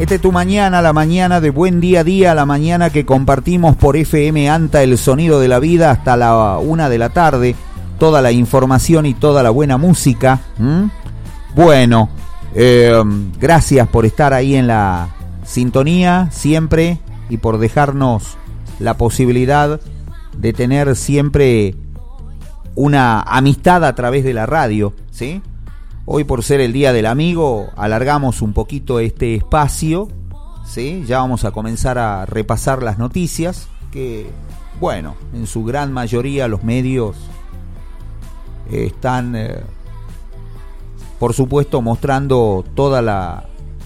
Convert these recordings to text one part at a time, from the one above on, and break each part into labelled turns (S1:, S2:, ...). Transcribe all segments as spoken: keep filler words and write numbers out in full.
S1: Hacete tu mañana, la mañana de Buen Día a Día, la mañana que compartimos por F M Anta, el sonido de la vida, hasta la una de la tarde. Toda la información y toda la buena música. ¿Mm? Bueno, eh, gracias por estar ahí en la sintonía siempre y por dejarnos la posibilidad de tener siempre una amistad a través de la radio, ¿sí? Hoy, por ser el Día del Amigo, alargamos un poquito este espacio, ¿sí? Ya vamos a comenzar a repasar las noticias que, bueno, en su gran mayoría los medios eh, están, eh, por supuesto, mostrando toda la,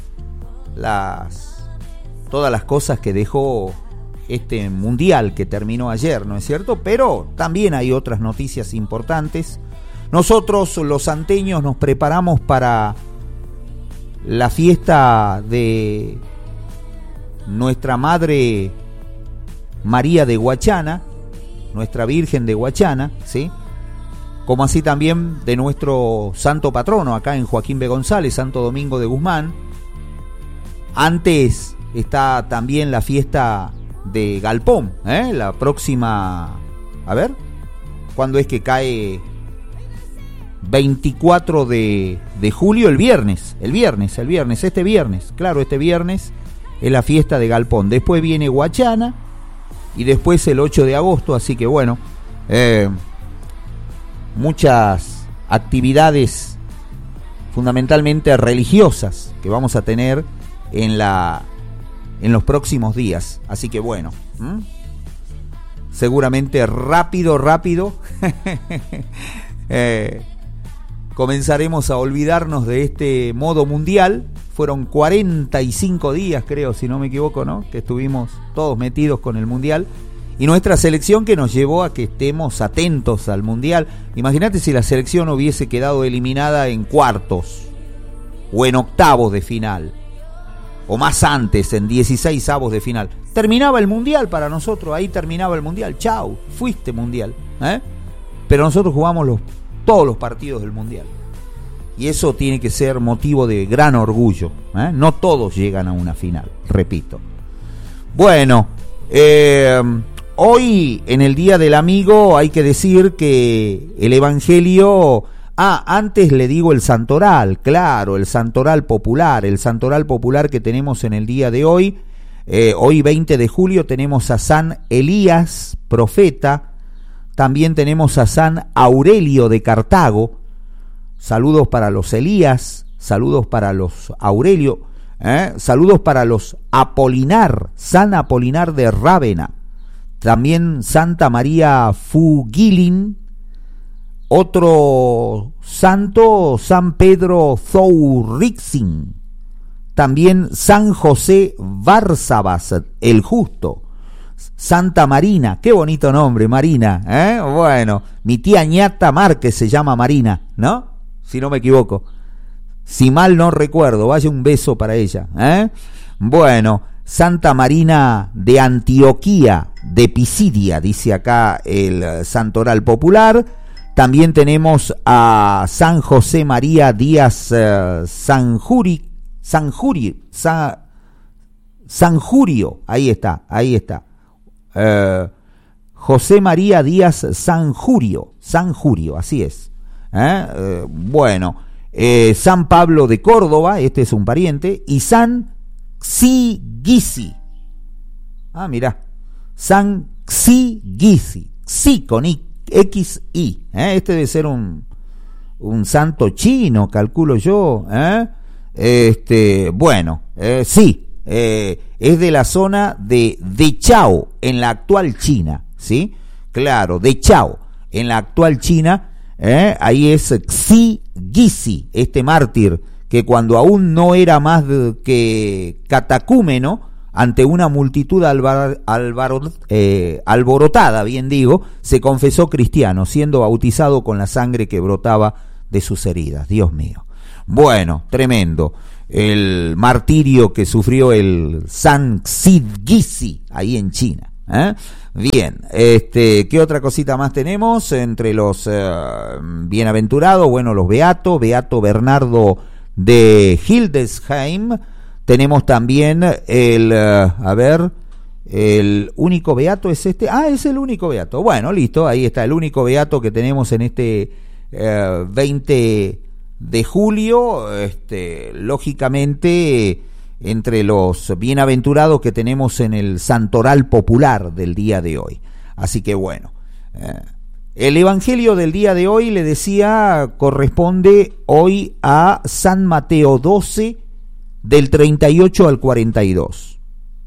S1: las, todas las cosas que dejó este mundial que terminó ayer, ¿no es cierto? Pero también hay otras noticias importantes. Nosotros, los santeños, nos preparamos para la fiesta de nuestra Madre María de Guachana, nuestra Virgen de Guachana, ¿sí? Como así también de nuestro santo patrono acá en Joaquín B. González, Santo Domingo de Guzmán. Antes está también la fiesta de Galpón, ¿eh? La próxima, a ver, ¿cuándo es que cae? veinticuatro de julio, el viernes, el viernes, el viernes, este viernes, claro, este viernes es la fiesta de Galpón. Después viene Guachana y después el ocho de agosto, así que bueno, eh, muchas actividades fundamentalmente religiosas que vamos a tener en la en los próximos días, así que bueno, ¿m? seguramente rápido, rápido eh, comenzaremos a olvidarnos de este modo mundial. Fueron cuarenta y cinco días, creo, si no me equivoco, ¿no?, que estuvimos todos metidos con el mundial. Y nuestra selección, que nos llevó a que estemos atentos al mundial. Imagínate si la selección hubiese quedado eliminada en cuartos o en octavos de final, o más antes, en dieciséis avos de final. Terminaba el mundial para nosotros, ahí terminaba el mundial. Chau, fuiste mundial, ¿eh? Pero nosotros jugamos los todos los partidos del mundial. Y eso tiene que ser motivo de gran orgullo, ¿eh? No todos llegan a una final, repito. Bueno, eh, hoy en el Día del Amigo hay que decir que el Evangelio... Ah, antes le digo el santoral, claro, el santoral popular, el santoral popular que tenemos en el día de hoy. Eh, hoy veinte de julio tenemos a San Elías, profeta. También tenemos a San Aurelio de Cartago. Saludos para los Elías, saludos para los Aurelio, ¿eh? Saludos para los Apolinar, San Apolinar de Rávena. También Santa María Fugilin. Otro santo, San Pedro Zourrixin. También San José Bársabas, el Justo. Santa Marina, qué bonito nombre, Marina, ¿eh? Bueno, mi tía Ñata Márquez se llama Marina, ¿no? Si no me equivoco. Si mal no recuerdo, vaya un beso para ella, ¿eh? Bueno, Santa Marina de Antioquía, de Pisidia, dice acá el santoral popular. También tenemos a San José María Díaz uh, Sanjuri, Sanjuri, San, Sanjurio, ahí está, ahí está. Uh, José María Díaz Sanjurio, Sanjurio, así es. ¿Eh? Uh, bueno, eh, San Pablo de Córdoba, este es un pariente, y San Xigisi. Ah, mirá, San Xigisi, sí con I. X I, ¿eh? Este debe ser un un santo chino, calculo yo, ¿eh? Este, bueno, eh, sí, eh, es de la zona de Dechao, en la actual China, ¿sí? Claro, Dechao, en la actual China, ¿eh? Ahí es Xi Gisi, este mártir, que cuando aún no era más de, que catacúmeno, ante una multitud albar, albar, eh, alborotada, bien digo, se confesó cristiano, siendo bautizado con la sangre que brotaba de sus heridas. Dios mío. Bueno, tremendo. El martirio que sufrió el San Xigisi ahí en China, ¿eh? Bien, este, ¿qué otra cosita más tenemos? Entre los eh, bienaventurados, bueno, los beatos, Beato Bernardo de Hildesheim. Tenemos también el, uh, a ver, el único beato es este. Ah, es el único beato. Bueno, listo, ahí está el único beato que tenemos en este uh, veinte de julio. Este, lógicamente, entre los bienaventurados que tenemos en el santoral popular del día de hoy. Así que bueno, uh, el evangelio del día de hoy, le decía, corresponde hoy a San Mateo doce, del treinta y ocho al cuarenta y dos.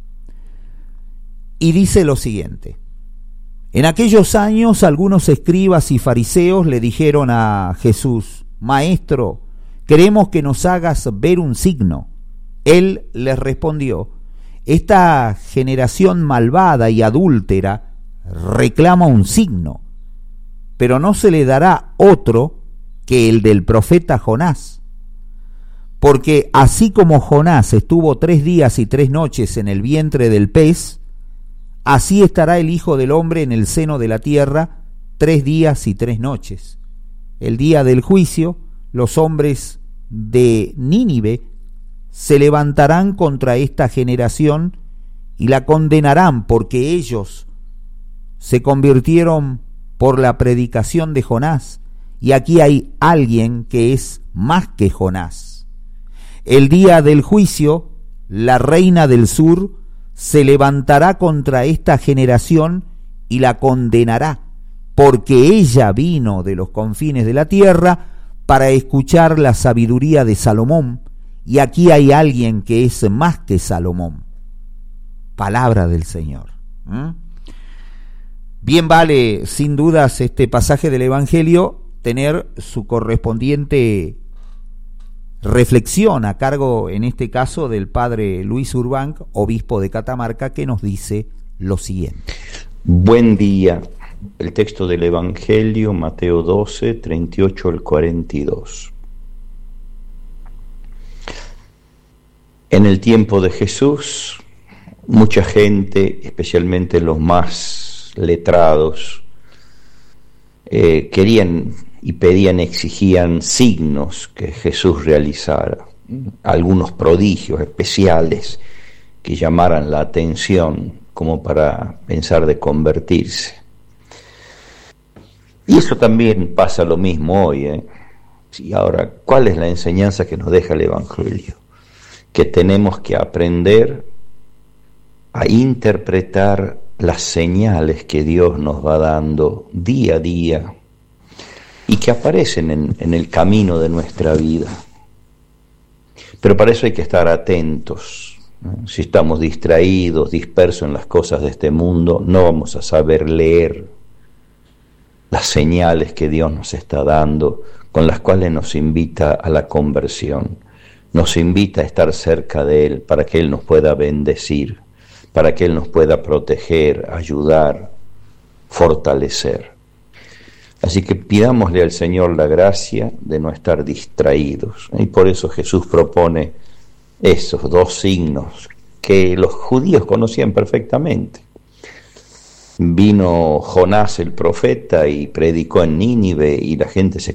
S1: Y dice lo siguiente: en aquellos años algunos escribas y fariseos le dijeron a Jesús: Maestro, queremos que nos hagas ver un signo. Él les respondió: esta generación malvada y adúltera reclama un signo, pero no se le dará otro que el del profeta Jonás. Porque así como Jonás estuvo tres días y tres noches en el vientre del pez, así estará el Hijo del Hombre en el seno de la tierra tres días y tres noches. El día del juicio, los hombres de Nínive se levantarán contra esta generación y la condenarán, porque ellos se convirtieron por la predicación de Jonás, y aquí hay alguien que es más que Jonás. El día del juicio, la reina del sur se levantará contra esta generación y la condenará, porque ella vino de los confines de la tierra para escuchar la sabiduría de Salomón, y aquí hay alguien que es más que Salomón. Palabra del Señor. ¿Mm? Bien vale, sin dudas, este pasaje del Evangelio tener su correspondiente reflexión a cargo, en este caso, del padre Luis Urbanc, obispo de Catamarca, que nos dice lo siguiente.
S2: Buen día. El texto del Evangelio, Mateo doce, treinta y ocho al cuarenta y dos. En el tiempo de Jesús, mucha gente, especialmente los más letrados, eh, querían y pedían, exigían signos que Jesús realizara, algunos prodigios especiales que llamaran la atención como para pensar de convertirse. Y eso también pasa lo mismo hoy, ¿eh? Sí, ahora, ¿cuál es la enseñanza que nos deja el Evangelio? Que tenemos que aprender a interpretar las señales que Dios nos va dando día a día y que aparecen en, en el camino de nuestra vida. Pero para eso hay que estar atentos, ¿no? Si estamos distraídos, dispersos en las cosas de este mundo, no vamos a saber leer las señales que Dios nos está dando, con las cuales nos invita a la conversión, nos invita a estar cerca de Él para que Él nos pueda bendecir, para que Él nos pueda proteger, ayudar, fortalecer. Así que pidámosle al Señor la gracia de no estar distraídos. Y por eso Jesús propone esos dos signos que los judíos conocían perfectamente. Vino Jonás el profeta y predicó en Nínive y la gente se